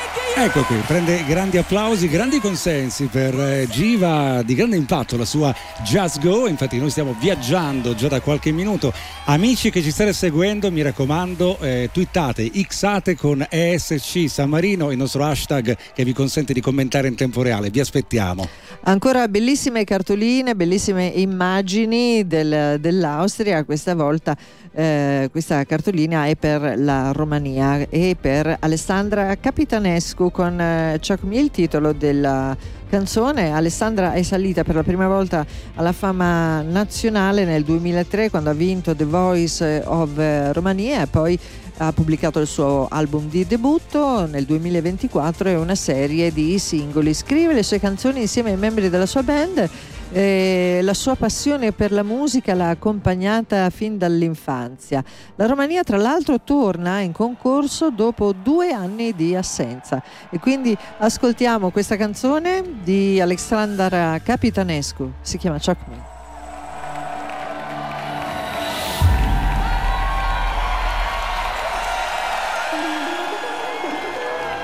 Ecco qui, prende grandi applausi, grandi consensi per Giva, di grande impatto la sua Just Go. Infatti noi stiamo viaggiando già da qualche minuto. Amici che ci state seguendo, mi raccomando, twittate, xate con ESC San Marino, il nostro hashtag che vi consente di commentare in tempo reale. Vi aspettiamo. Ancora bellissime cartoline, bellissime immagini dell'Austria. Questa volta questa cartolina è per la Romania e per Alessandra Capitanescu con Ciac Mi, il titolo della canzone. Alessandra è salita per la prima volta alla fama nazionale nel 2003 quando ha vinto The Voice of Romania e poi ha pubblicato il suo album di debutto nel 2024 e una serie di singoli. Scrive le sue canzoni insieme ai membri della sua band. La sua passione per la musica l'ha accompagnata fin dall'infanzia. La Romania, tra l'altro, torna in concorso dopo 2 anni di assenza e quindi ascoltiamo questa canzone di Alexandra Capitanescu, si chiama Ciac Mi.